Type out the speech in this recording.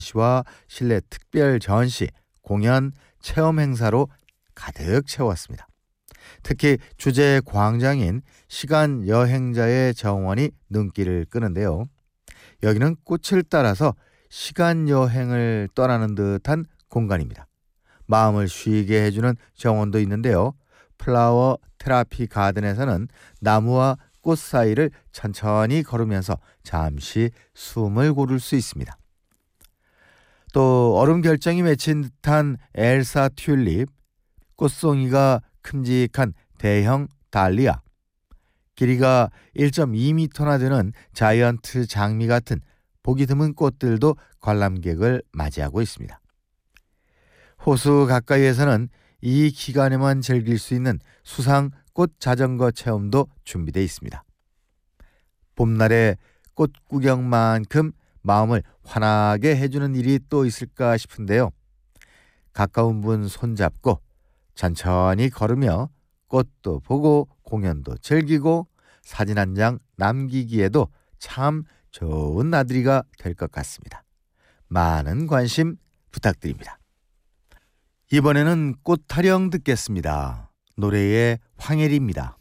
시와 실내 특별 전시, 공연, 체험 행사로 가득 채웠습니다. 특히 주제 광장인 시간 여행자의 정원이 눈길을 끄는데요. 여기는 꽃을 따라서 시간 여행을 떠나는 듯한 공간입니다. 마음을 쉬게 해주는 정원도 있는데요. 플라워 테라피 가든에서는 나무와 꽃 사이를 천천히 걸으면서 잠시 숨을 고를 수 있습니다. 또 얼음 결정이 맺힌 듯한 엘사 튤립, 꽃송이가 큼직한 대형 달리아, 길이가 1.2m나 되는 자이언트 장미 같은 보기 드문 꽃들도 관람객을 맞이하고 있습니다. 호수 가까이에서는 이 기간에만 즐길 수 있는 수상 꽃 자전거 체험도 준비되어 있습니다. 봄날의 꽃 구경만큼 마음을 환하게 해주는 일이 또 있을까 싶은데요. 가까운 분 손잡고 천천히 걸으며 꽃도 보고 공연도 즐기고 사진 한 장 남기기에도 참 좋은 나들이가 될 것 같습니다. 많은 관심 부탁드립니다. 이번에는 꽃 타령 듣겠습니다. 노래의 황혜리입니다.